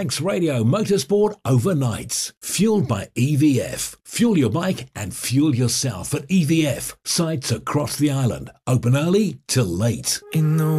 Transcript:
Manx Radio Motorsport Overnights. Fueled by EVF. Fuel your bike and fuel yourself at EVF. Sites across the island. Open early till late. In the